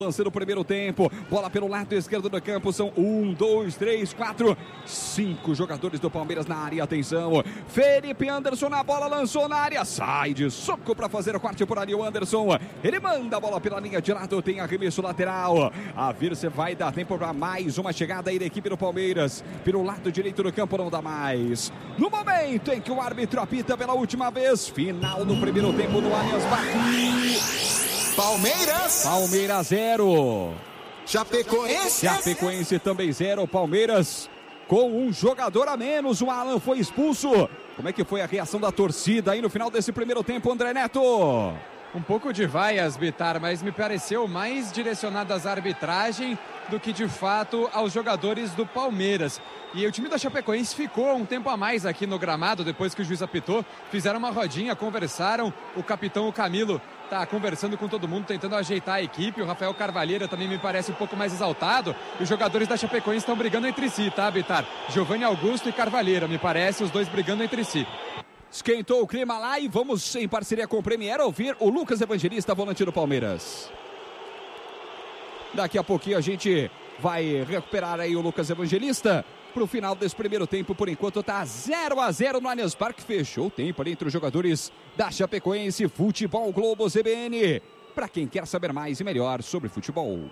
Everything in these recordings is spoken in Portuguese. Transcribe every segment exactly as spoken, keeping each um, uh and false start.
Lançando o primeiro tempo, bola pelo lado esquerdo do campo, são um, dois, três, quatro, cinco jogadores do Palmeiras na área, atenção, Felipe Anderson na bola, lançou na área, sai de soco para fazer o corte por ali o Anderson, ele manda a bola pela linha de lado, tem arremesso lateral, a Virse vai dar tempo para mais uma chegada aí da equipe do Palmeiras, pelo lado direito do campo não dá mais, no momento em que o árbitro apita pela última vez, final do primeiro tempo no Allianz Parque. Palmeiras. Palmeiras zero. Chapecoense. Chapecoense também zero. Palmeiras com um jogador a menos. O Alan foi expulso. Como é que foi a reação da torcida aí no final desse primeiro tempo, André Neto? Um pouco de vaias, Bitar, mas me pareceu mais direcionado às arbitragem do que de fato aos jogadores do Palmeiras. E o time da Chapecoense ficou um tempo a mais aqui no gramado depois que o juiz apitou. Fizeram uma rodinha, conversaram. O capitão, o Camilo, tá conversando com todo mundo, tentando ajeitar a equipe. O Rafael Carvalheira também me parece um pouco mais exaltado. E os jogadores da Chapecoense estão brigando entre si, tá, Bitar? Giovanni Augusto e Carvalheira, me parece, os dois brigando entre si. Esquentou o clima lá e vamos, em parceria com o Premier, ouvir o Lucas Evangelista, volante do Palmeiras. Daqui a pouquinho a gente vai recuperar aí o Lucas Evangelista para o final desse primeiro tempo. Por enquanto tá zero a zero no Allianz Parque. Fechou o tempo ali entre os jogadores da Chapecoense. Futebol Globo Z B N. Para quem quer saber mais e melhor sobre futebol.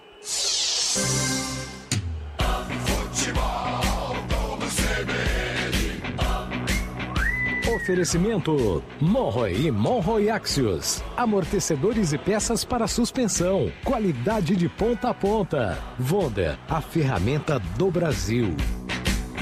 Futebol Globo Z B N. Oferecimento Monroe e Monroe Axios. Amortecedores e peças para suspensão. Qualidade de ponta a ponta. Wonder, a ferramenta do Brasil.